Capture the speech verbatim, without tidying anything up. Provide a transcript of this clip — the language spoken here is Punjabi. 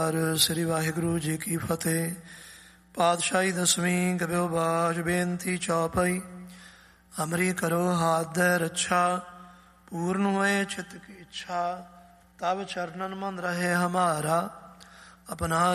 ਸ੍ਰੀ ਵਾਹਿਗੁਰੂ ਜੀ ਕੀ ਫਤਿਹ। ਪਾਤਸ਼ਾਹੀ ਦਸਵੀਂ ਗਵਿਓ ਬਾਜ ਬੇਨਤੀ ਚੌਪਈ। ਅਮਰੀ ਕਰੋ ਹਾਥ ਦੇ ਰੱਛਾ, ਪੂਰਨ ਹੋਏ ਚਿਤ ਕੀ ਇੱਛਾ। ਤਬ ਚਰਨਨ ਮਨ ਰਹੇ ਹਮਾਰਾ, ਆਪਣਾ